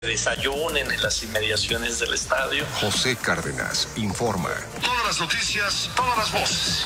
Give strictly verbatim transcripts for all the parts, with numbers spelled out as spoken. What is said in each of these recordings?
Desayunen en las inmediaciones del estadio. José Cárdenas informa. Todas las noticias, todas las voces.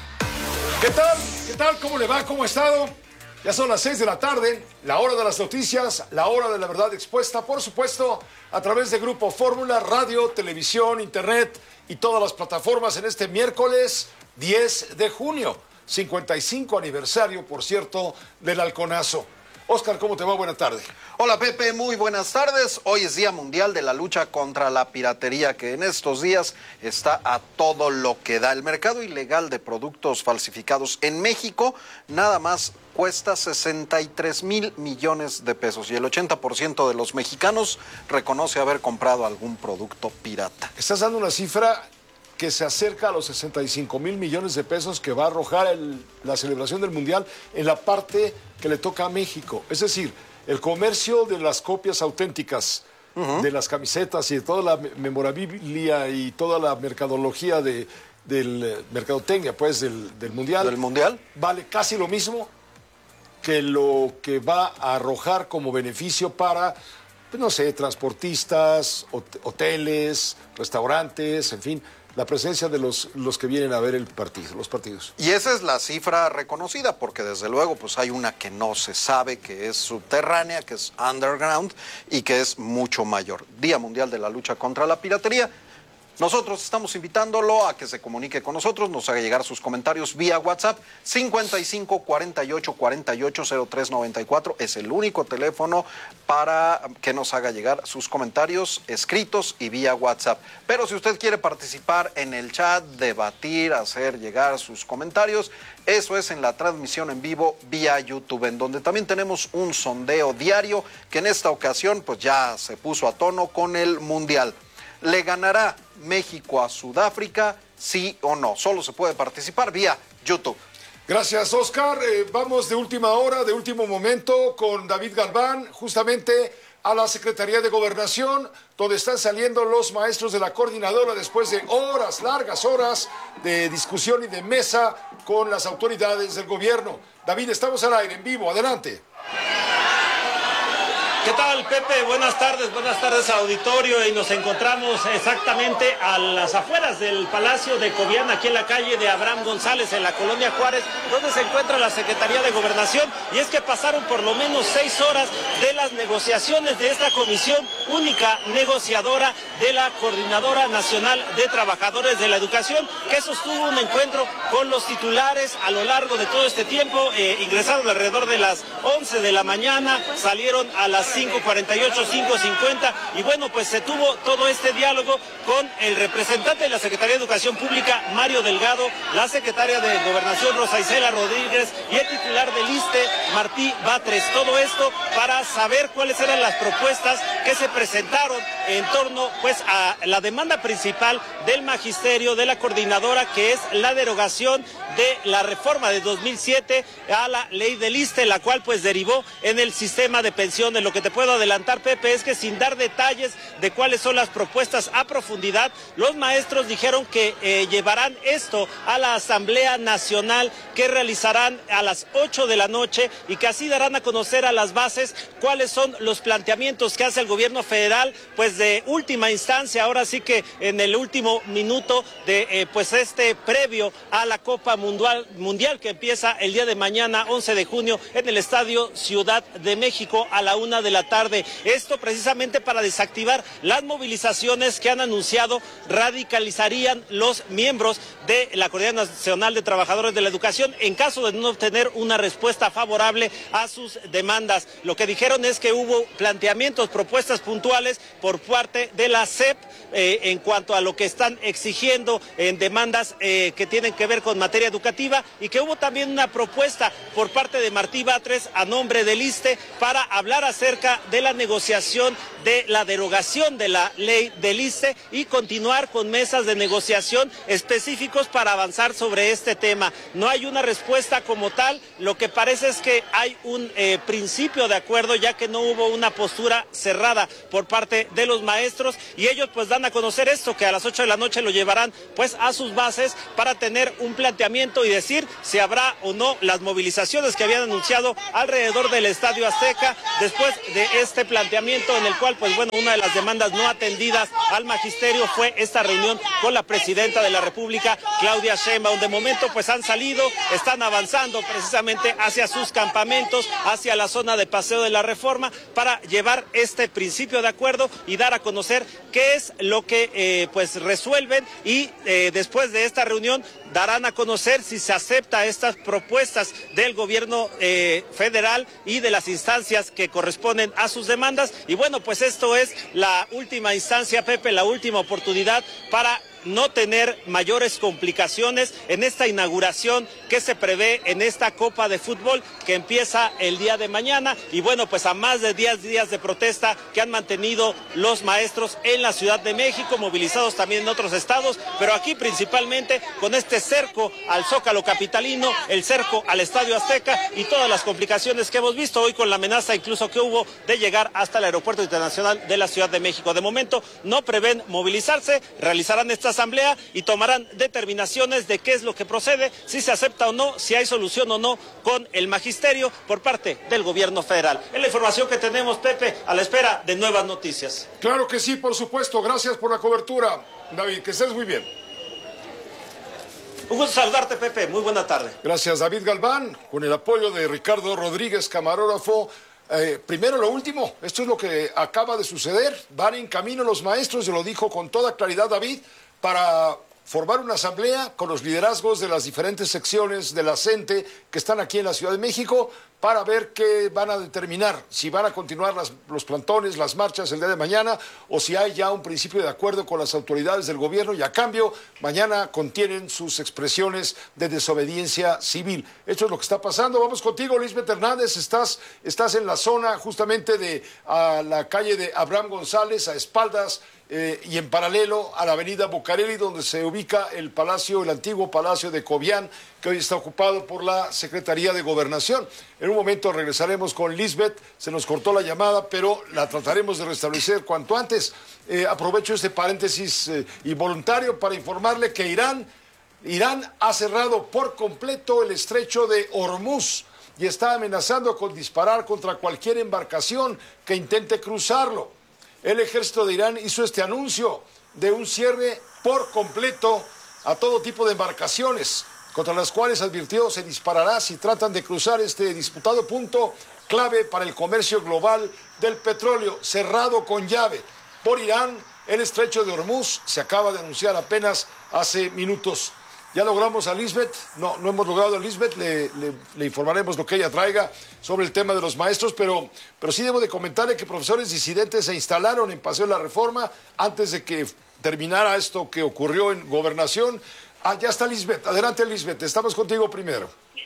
¿Qué tal? ¿Qué tal? ¿Cómo le va? ¿Cómo ha estado? Ya son las seis de la tarde, la hora de las noticias, la hora de la verdad expuesta, por supuesto, a través de Grupo Fórmula, radio, televisión, internet y todas las plataformas en este miércoles diez de junio, cincuenta y cinco aniversario, por cierto, del Halconazo. Oscar, ¿cómo te va? Buenas tardes. Hola Pepe, muy buenas tardes. Hoy es Día Mundial de la Lucha contra la Piratería, que en estos días está a todo lo que da. El mercado ilegal de productos falsificados en México nada más cuesta sesenta y tres mil millones de pesos y el ochenta por ciento de los mexicanos reconoce haber comprado algún producto pirata. Estás dando una cifra que se acerca a los sesenta y cinco mil millones de pesos que va a arrojar el, la celebración del Mundial en la parte que le toca a México. Es decir, el comercio de las copias auténticas, uh-huh. de las camisetas y de toda la memorabilia y toda la mercadología de, del mercadotecnia, pues, del, del Mundial. ¿Del Mundial? Vale casi lo mismo que lo que va a arrojar como beneficio para, pues, no sé, transportistas, hot- hoteles, restaurantes, en fin, la presencia de los, los que vienen a ver el partido, los partidos. Y esa es la cifra reconocida, porque desde luego pues hay una que no se sabe, que es subterránea, que es underground y que es mucho mayor. Día Mundial de la Lucha contra la Piratería. Nosotros estamos invitándolo a que se comunique con nosotros, nos haga llegar sus comentarios vía WhatsApp. Cincuenta y cinco, cuarenta y ocho, cuarenta y ocho, cero tres noventa y cuatro es el único teléfono para que nos haga llegar sus comentarios escritos y vía WhatsApp. Pero si usted quiere participar en el chat, debatir, hacer llegar sus comentarios, eso es en la transmisión en vivo vía YouTube, en donde también tenemos un sondeo diario que en esta ocasión pues ya se puso a tono con el Mundial. ¿Le ganará México a Sudáfrica, sí o no? Solo se puede participar vía YouTube. Gracias, Oscar. Eh, vamos de última hora, de último momento, con David Galván, justamente a la Secretaría de Gobernación, donde están saliendo los maestros de la coordinadora después de horas, largas horas de discusión y de mesa con las autoridades del gobierno. David, estamos al aire, en vivo, adelante. ¿Qué tal, Pepe? Buenas tardes, buenas tardes, auditorio, y nos encontramos exactamente a las afueras del Palacio de Cobián, aquí en la calle de Abraham González, en la Colonia Juárez, donde se encuentra la Secretaría de Gobernación, y es que pasaron por lo menos seis horas de las negociaciones de esta comisión única negociadora de la Coordinadora Nacional de Trabajadores de la Educación, que sostuvo un encuentro con los titulares a lo largo de todo este tiempo. Eh, ingresaron alrededor de las once de la mañana, salieron a las cinco cuarenta y ocho, cinco cincuenta, y bueno, pues se tuvo todo este diálogo con el representante de la Secretaría de Educación Pública, Mario Delgado, la secretaria de Gobernación, Rosa Isela Rodríguez, y el titular del ISSSTE, Martí Batres. Todo esto para saber cuáles eran las propuestas que se presentaron en torno pues a la demanda principal del magisterio, de la coordinadora, que es la derogación de la reforma de dos mil siete a la ley del ISSSTE, la cual pues derivó en el sistema de pensiones. Lo que te puedo adelantar, Pepe, es que sin dar detalles de cuáles son las propuestas a profundidad, los maestros dijeron que eh, llevarán esto a la Asamblea Nacional, que realizarán a las ocho de la noche, y que así darán a conocer a las bases cuáles son los planteamientos que hace el gobierno federal, pues de última instancia, ahora sí que en el último minuto de eh, pues este previo a la Copa Mundial, mundial que empieza el día de mañana, once de junio, en el Estadio Ciudad de México a la una de la tarde. Esto precisamente para desactivar las movilizaciones que han anunciado radicalizarían los miembros de la Coordinadora Nacional de Trabajadores de la Educación en caso de no obtener una respuesta favorable a sus demandas. Lo que dijeron es que hubo planteamientos, propuestas puntuales por parte de la S E P eh, en cuanto a lo que están exigiendo en demandas eh, que tienen que ver con materia educativa, y que hubo también una propuesta por parte de Martí Batres a nombre del ISSSTE para hablar acerca de la negociación de la derogación de la ley del ISSSTE y continuar con mesas de negociación específicos para avanzar sobre este tema. No hay una respuesta como tal, lo que parece es que hay un eh, principio de acuerdo, ya que no hubo una postura cerrada por parte de los maestros, y ellos pues dan a conocer esto, que a las ocho de la noche lo llevarán pues a sus bases para tener un planteamiento planteamiento y decir si habrá o no las movilizaciones que habían anunciado alrededor del Estadio Azteca después de este planteamiento en el cual, pues bueno, una de las demandas no atendidas al magisterio fue esta reunión con la presidenta de la República, Claudia Sheinbaum. De momento, pues han salido, están avanzando precisamente hacia sus campamentos, hacia la zona de Paseo de la Reforma, para llevar este principio de acuerdo y dar a conocer qué es lo que eh, pues resuelven y eh, después de esta reunión darán a conocer si se acepta estas propuestas del gobierno eh, federal y de las instancias que corresponden a sus demandas. Y bueno, pues esto es la última instancia, Pepe, la última oportunidad para no tener mayores complicaciones en esta inauguración que se prevé en esta Copa de Fútbol que empieza el día de mañana. Y bueno, pues a más de diez días de protesta que han mantenido los maestros en la Ciudad de México, movilizados también en otros estados, pero aquí principalmente con este cerco al Zócalo capitalino, el cerco al Estadio Azteca y todas las complicaciones que hemos visto hoy con la amenaza incluso que hubo de llegar hasta el Aeropuerto Internacional de la Ciudad de México. De momento no prevén movilizarse, realizarán esta asamblea y tomarán determinaciones de qué es lo que procede, si se acepta o no, si hay solución o no con el magisterio por parte del gobierno federal. Es la información que tenemos, Pepe, a la espera de nuevas noticias. Claro que sí, por supuesto. Gracias por la cobertura, David. Que estés muy bien. Un gusto saludarte, Pepe. Muy buena tarde. Gracias, David Galván, con el apoyo de Ricardo Rodríguez, camarógrafo. Eh, primero lo último, esto es lo que acaba de suceder. Van en camino los maestros, se lo dijo con toda claridad David, para formar una asamblea con los liderazgos de las diferentes secciones de la CENTE que están aquí en la Ciudad de México para ver qué van a determinar, si van a continuar las, los plantones, las marchas el día de mañana o si hay ya un principio de acuerdo con las autoridades del gobierno y a cambio mañana contienen sus expresiones de desobediencia civil. Esto es lo que está pasando. Vamos contigo, Lisbeth Hernández, estás, estás en la zona justamente de a la calle de Abraham González, a espaldas Eh, y en paralelo a la avenida Bucareli, donde se ubica el palacio, el antiguo palacio de Cobián, que hoy está ocupado por la Secretaría de Gobernación. En un momento regresaremos con Lisbeth, se nos cortó la llamada, pero la trataremos de restablecer cuanto antes. Eh, aprovecho este paréntesis eh, involuntario para informarle que Irán, Irán ha cerrado por completo el estrecho de Hormuz y está amenazando con disparar contra cualquier embarcación que intente cruzarlo. El ejército de Irán hizo este anuncio de un cierre por completo a todo tipo de embarcaciones, contra las cuales advirtió se disparará si tratan de cruzar este disputado punto clave para el comercio global del petróleo, cerrado con llave por Irán. El estrecho de Hormuz se acaba de anunciar apenas hace minutos. Ya logramos a Lisbeth, no, no hemos logrado a Lisbeth, le, le, le informaremos lo que ella traiga sobre el tema de los maestros, pero, pero sí debo de comentarle que profesores disidentes se instalaron en Paseo de la Reforma antes de que terminara esto que ocurrió en Gobernación. Ah, ya está Lisbeth, adelante Lisbeth, estamos contigo primero.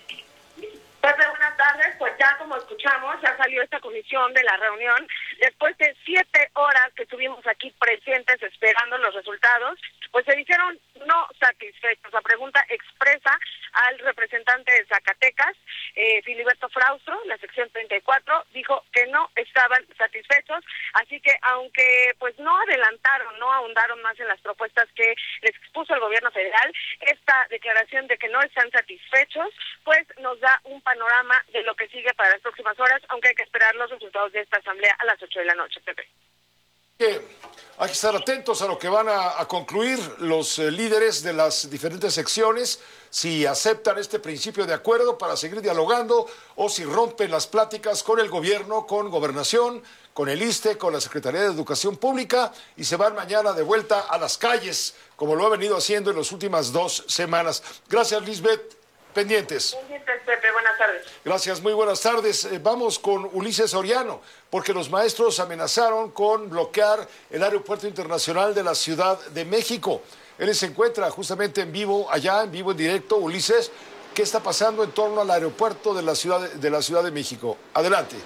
Pepe, buenas tardes. Pues ya como escuchamos, ya salió esta comisión de la reunión. Después de siete horas que estuvimos aquí presentes esperando los resultados, pues se dijeron no satisfechos. La pregunta expresa al representante de Zacatecas, eh, Filiberto Fraustro, la sección treinta y cuatro, dijo que no estaban satisfechos, así que aunque pues no adelantaron, no ahondaron más en las propuestas que les expuso el gobierno federal, esta declaración de que no están satisfechos, pues nos da un panorama de lo que sigue para las próximas horas, aunque hay que esperar los resultados de esta asamblea a las ocho de la noche, Pepe. Eh, hay que estar atentos a lo que van a, a concluir los eh, líderes de las diferentes secciones, si aceptan este principio de acuerdo para seguir dialogando o si rompen las pláticas con el gobierno, con Gobernación, con el ISSSTE, con la Secretaría de Educación Pública y se van mañana de vuelta a las calles, como lo ha venido haciendo en las últimas dos semanas. Gracias, Lisbeth. Pendientes. Pendientes, Pepe. Buenas tardes. Gracias, muy buenas tardes. Eh, vamos con Ulises Soriano, porque los maestros amenazaron con bloquear el Aeropuerto Internacional de la Ciudad de México. Él se encuentra justamente en vivo, allá en vivo, en directo. Ulises, ¿qué está pasando en torno al aeropuerto de la Ciudad de, de la Ciudad de México? Adelante.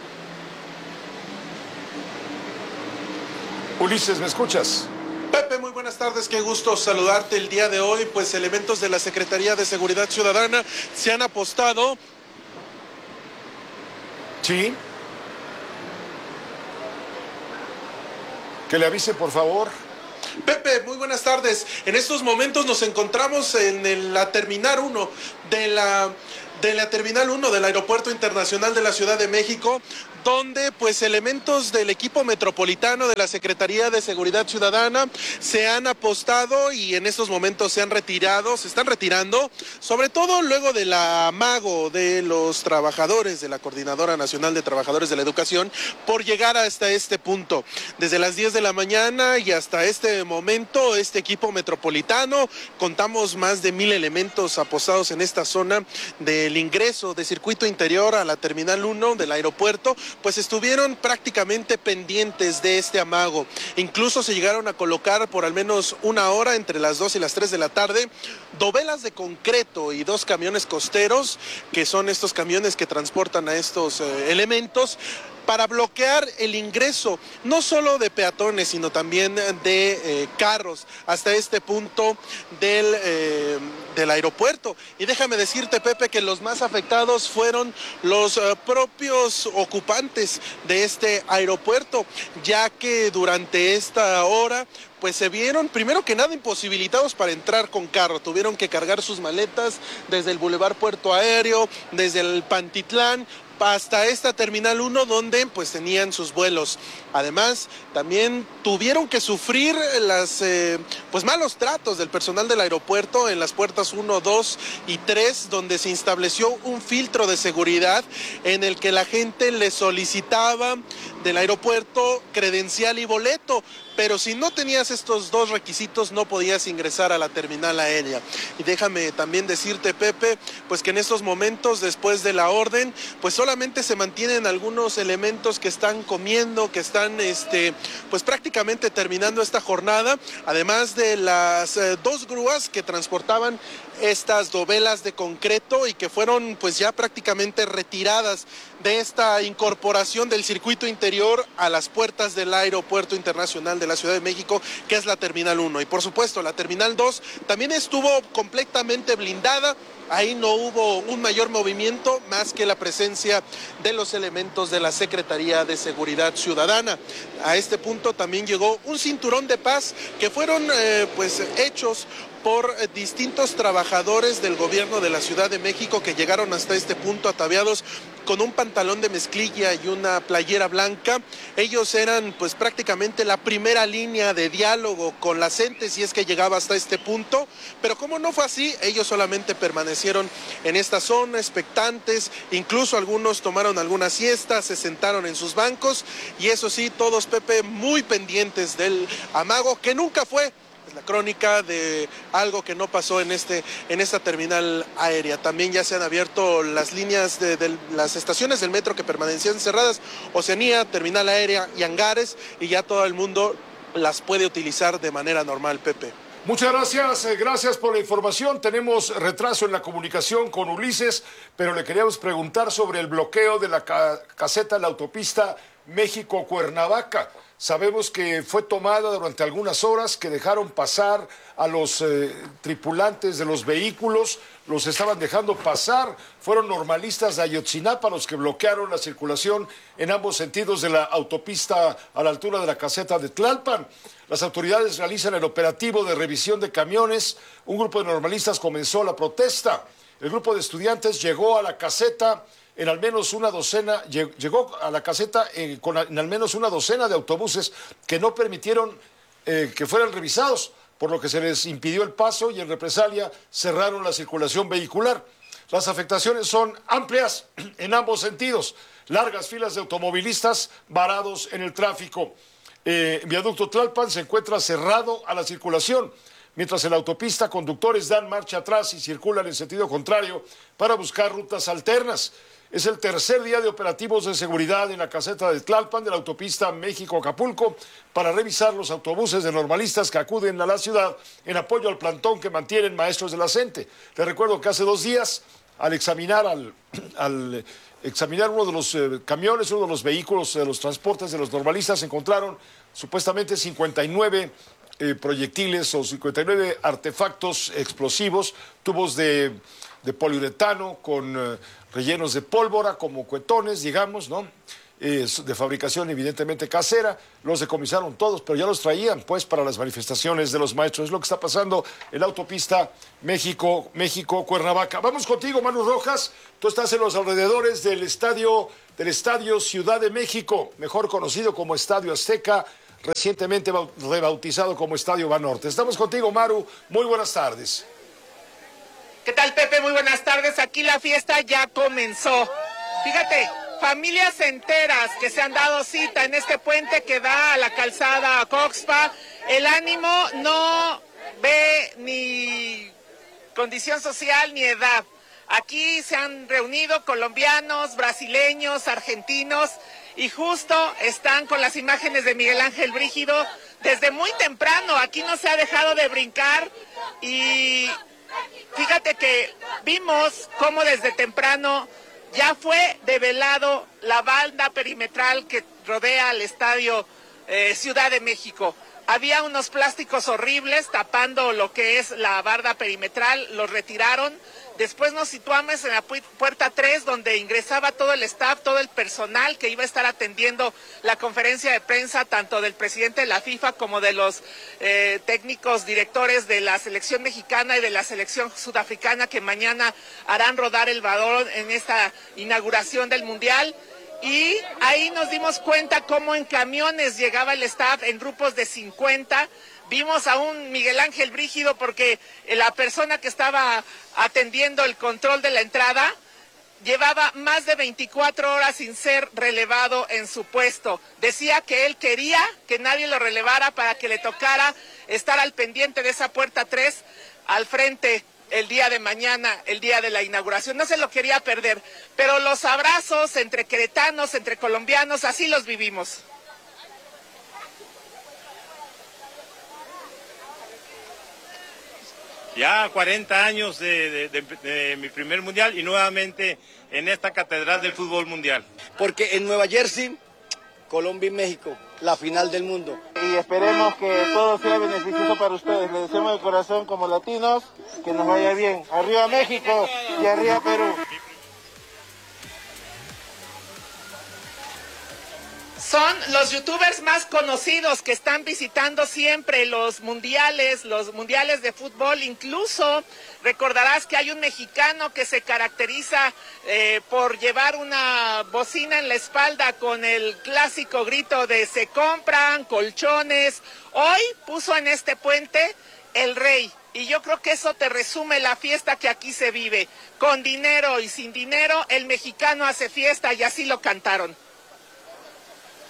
Ulises, ¿me escuchas? Pepe, muy buenas tardes, qué gusto saludarte el día de hoy. Pues elementos de la Secretaría de Seguridad Ciudadana se han apostado. Sí. Que le avise, por favor. Pepe, muy buenas tardes. En estos momentos nos encontramos en el, la Terminal uno de la, de la Terminal uno del Aeropuerto Internacional de la Ciudad de México, donde pues elementos del equipo metropolitano de la Secretaría de Seguridad Ciudadana se han apostado y en estos momentos se han retirado, se están retirando, sobre todo luego del amago de los trabajadores de la Coordinadora Nacional de Trabajadores de la Educación por llegar hasta este punto. Desde las diez de la mañana y hasta este momento, este equipo metropolitano, contamos más de mil elementos apostados en esta zona del ingreso de circuito interior a la Terminal uno del aeropuerto, pues estuvieron prácticamente pendientes de este amago. Incluso se llegaron a colocar por al menos una hora, entre las dos y las tres de la tarde, dovelas de concreto y dos camiones costeros, que son estos camiones que transportan a estos eh, elementos, para bloquear el ingreso, no solo de peatones, sino también de eh, carros, hasta este punto del, eh, del aeropuerto. Y déjame decirte, Pepe, que los más afectados fueron los eh, propios ocupantes de este aeropuerto, ya que durante esta hora pues se vieron, primero que nada, imposibilitados para entrar con carro. Tuvieron que cargar sus maletas desde el Boulevard Puerto Aéreo, desde el Pantitlán, hasta esta Terminal uno, donde pues tenían sus vuelos. Además, también tuvieron que sufrir las eh, pues malos tratos del personal del aeropuerto en las puertas uno, dos y tres, donde se estableció un filtro de seguridad en el que la gente le solicitaba del aeropuerto credencial y boleto, pero si no tenías estos dos requisitos no podías ingresar a la terminal aérea. Y déjame también decirte, Pepe, pues que en estos momentos, después de la orden, pues solamente se mantienen algunos elementos que están comiendo, que están este, pues prácticamente terminando esta jornada, además de las eh, dos grúas que transportaban estas dovelas de concreto y que fueron pues ya prácticamente retiradas de esta incorporación del circuito interior a las puertas del Aeropuerto Internacional de la Ciudad de México, que es la Terminal uno. Y por supuesto, la Terminal dos también estuvo completamente blindada. Ahí no hubo un mayor movimiento más que la presencia de los elementos de la Secretaría de Seguridad Ciudadana. A este punto también llegó un cinturón de paz que fueron eh, pues hechos por eh, distintos trabajadores del gobierno de la Ciudad de México que llegaron hasta este punto ataviados con un pantalón de mezclilla y una playera blanca. Ellos eran pues prácticamente la primera línea de diálogo con la gente si es que llegaba hasta este punto, pero como no fue así, ellos solamente permanecieron en esta zona expectantes, incluso algunos tomaron alguna siesta, se sentaron en sus bancos y eso sí, todos, Pepe, muy pendientes del amago que nunca fue. Es la crónica de algo que no pasó en este en esta terminal aérea. También ya se han abierto las líneas de, de las estaciones del metro que permanecían cerradas, Oceanía, terminal aérea y hangares, y ya todo el mundo las puede utilizar de manera normal, Pepe. Muchas gracias, eh, gracias por la información. Tenemos retraso en la comunicación con Ulises, pero le queríamos preguntar sobre el bloqueo de la ca caseta de la autopista México-Cuernavaca. Sabemos que fue tomada durante algunas horas, que dejaron pasar a los eh, tripulantes de los vehículos, los estaban dejando pasar. Fueron normalistas de Ayotzinapa los que bloquearon la circulación en ambos sentidos de la autopista a la altura de la caseta de Tlalpan. Las autoridades realizan el operativo de revisión de camiones. Un grupo de normalistas comenzó la protesta. El grupo de estudiantes llegó a la caseta en al menos una docena, llegó a la caseta en, con en al menos una docena de autobuses que no permitieron eh, que fueran revisados, por lo que se les impidió el paso y en represalia cerraron la circulación vehicular. Las afectaciones son amplias en ambos sentidos, largas filas de automovilistas varados en el tráfico. Eh, Viaducto Tlalpan se encuentra cerrado a la circulación, mientras en la autopista conductores dan marcha atrás y circulan en sentido contrario para buscar rutas alternas. Es el tercer día de operativos de seguridad en la caseta de Tlalpan de la autopista México-Acapulco para revisar los autobuses de normalistas que acuden a la ciudad en apoyo al plantón que mantienen maestros de la CENTE. Les recuerdo que hace dos días, al examinar, al, al examinar uno de los eh, camiones, uno de los vehículos de los transportes de los normalistas, encontraron supuestamente cincuenta y nueve eh, proyectiles o cincuenta y nueve artefactos explosivos, tubos de, de poliuretano con eh, rellenos de pólvora, como cuetones, digamos, ¿no? eh, de fabricación evidentemente casera, los decomisaron todos, pero ya los traían pues para las manifestaciones de los maestros. Es lo que está pasando en la autopista México, México, Cuernavaca. Vamos contigo, Manu Rojas, tú estás en los alrededores del estadio, del estadio Ciudad de México, mejor conocido como Estadio Azteca, recientemente rebautizado como Estadio Banorte. Estamos contigo, Maru, muy buenas tardes. ¿Qué tal, Pepe? Muy buenas tardes. Aquí la fiesta ya comenzó. Fíjate, familias enteras que se han dado cita en este puente que da a la calzada Coxpa. El ánimo no ve ni condición social ni edad. Aquí se han reunido colombianos, brasileños, argentinos y justo están con las imágenes de Miguel Ángel Brígido desde muy temprano. Aquí no se ha dejado de brincar y fíjate que vimos cómo desde temprano ya fue develado la banda perimetral que rodea al estadio eh, Ciudad de México. Había unos plásticos horribles tapando lo que es la barda perimetral, los retiraron. Después nos situamos en la pu puerta tres, donde ingresaba todo el staff, todo el personal que iba a estar atendiendo la conferencia de prensa, tanto del presidente de la FIFA como de los eh, técnicos directores de la selección mexicana y de la selección sudafricana, que mañana harán rodar el balón en esta inauguración del Mundial. Y ahí nos dimos cuenta cómo en camiones llegaba el staff en grupos de cincuenta. Vimos a un Miguel Ángel Brígido porque la persona que estaba atendiendo el control de la entrada llevaba más de veinticuatro horas sin ser relevado en su puesto. Decía que él quería que nadie lo relevara para que le tocara estar al pendiente de esa puerta tres al frente el día de mañana, el día de la inauguración. No se lo quería perder, pero los abrazos entre queretanos, entre colombianos, así los vivimos. Ya cuarenta años de, de, de, de mi primer mundial y nuevamente en esta catedral del fútbol mundial. Porque en Nueva Jersey, Colombia y México, la final del mundo. Y esperemos que todo sea beneficioso para ustedes. Les deseamos de corazón como latinos que nos vaya bien. Arriba México y arriba Perú. Son los youtubers más conocidos que están visitando siempre los mundiales, los mundiales de fútbol. Incluso recordarás que hay un mexicano que se caracteriza eh, por llevar una bocina en la espalda con el clásico grito de "se compran colchones". Hoy puso en este puente "el rey". Y yo creo que eso te resume la fiesta que aquí se vive. Con dinero y sin dinero, el mexicano hace fiesta y así lo cantaron.